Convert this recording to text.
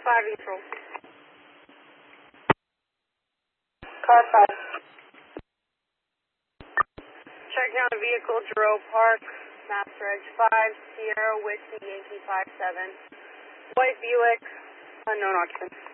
5 April. Car 5. Checking on the vehicle, Jerome Park, Mass Reg 5, Sierra Whiskey Yankee 57. White Buick, unknown occupant.